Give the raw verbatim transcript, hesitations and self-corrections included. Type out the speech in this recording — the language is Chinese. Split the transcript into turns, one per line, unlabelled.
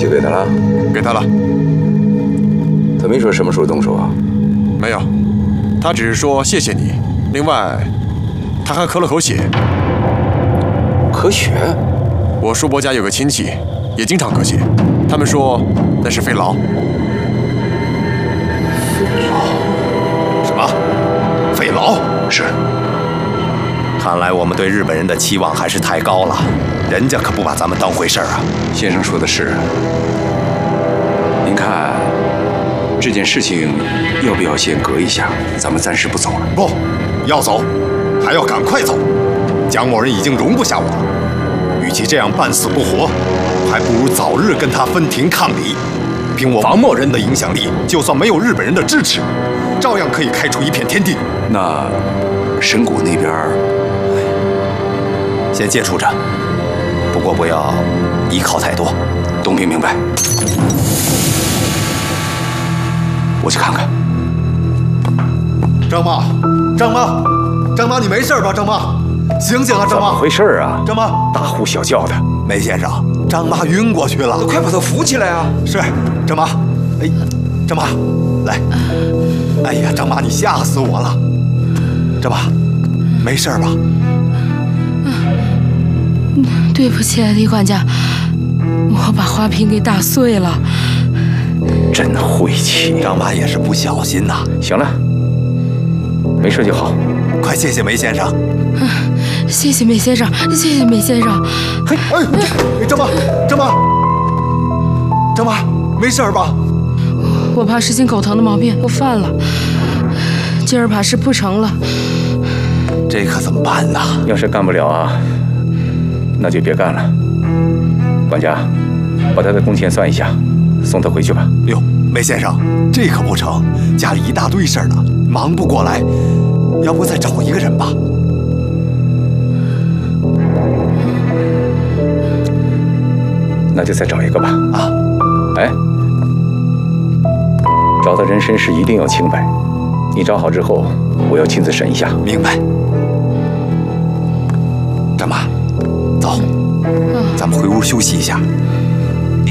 就给他了？
给他了。
他没说什么时候动手啊？
没有，他只是说谢谢你。另外，他还咳了口血。
咳血？
我叔伯家有个亲戚，也经常咳血。他们说那是肺痨。
肺痨？
什么？肺痨？
是。
看来我们对日本人的期望还是太高了，人家可不把咱们当回事儿啊。
先生说的是。您看，这件事情要不要先搁一下？咱们暂时不走了。
不，要走，还要赶快走。蒋某人已经容不下我了，与其这样半死不活，还不如早日跟他分庭抗礼。凭我王某人的影响力，就算没有日本人的支持，照样可以开出一片天地。
那神谷那边，
先接触着，不过不要依靠太多。
东平明白。我去看看。
张妈，张妈，张妈，你没事吧？张妈，醒醒啊！张妈，
怎么回事啊？
张妈，
大呼小叫的。
梅先生，张妈晕过去了，
快把她扶起来啊！
是，张妈，哎，张妈，来，哎呀，张妈，你吓死我了！张妈，没事吧？
嗯，对不起，李管家，我把花瓶给打碎了。
真晦气，
张妈也是不小心呐。
行了，没事就好。
快谢谢梅先生。
嗯，谢谢梅先生，谢谢梅先生。
嘿，哎，张妈，张妈，张妈，没事吧？
我怕是心口疼的毛病又犯了，今儿怕是不成了。
这可怎么办呢？
要是干不了啊，那就别干了。管家，把他的工钱算一下，送他回去吧。
哟，梅先生，这可不成，家里一大堆事儿呢，忙不过来，要不再找一个人吧？
那就再找一个吧。
啊，
哎，找的人身世一定要清白。你找好之后，我要亲自审一下。
明白。张妈，走，咱们回屋休息一下。